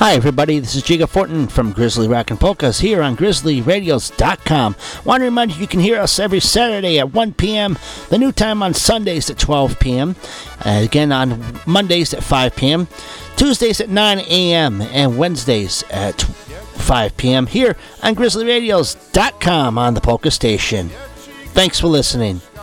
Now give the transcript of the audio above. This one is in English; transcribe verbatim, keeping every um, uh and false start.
Hi everybody, this is Jiga Fortin from Grizzly Rockin' Polkas here on grizzly radios dot com. Want to remind you you can hear us every Saturday at one p.m., the new time on Sundays at twelve p.m., uh, again on Mondays at five p.m., Tuesdays at nine a.m., and Wednesdays at five p.m. here on grizzly radios dot com on the Polka Station. Thanks for listening.